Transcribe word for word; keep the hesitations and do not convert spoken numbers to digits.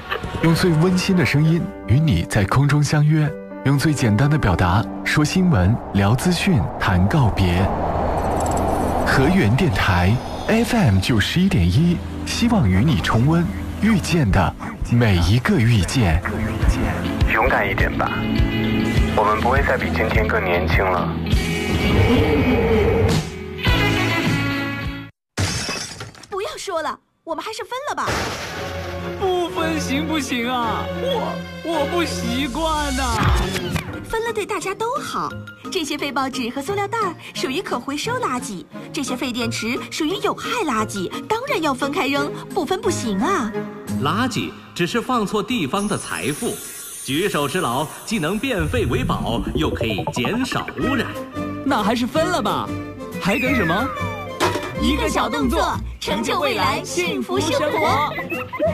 用最温馨的声音与你在空中相约，用最简单的表达说新闻、聊资讯、谈告别。河源电台 F M 九十一点一，希望与你重温遇见的每一个遇见。 勇敢一点吧，我们不会再比今天更年轻了。 不要说了，我们还是分了吧。 不分行不行啊？我我不习惯呐。 分了对大家都好。这些废报纸和塑料袋属于可回收垃圾，这些废电池属于有害垃圾，当然要分开扔，不分不行啊。 垃圾只是放错地方的财富，举手之劳既能变废为宝，又可以减少污染。 那还是分了吧，还等什么？ 一个小动作，成就未来幸福生活。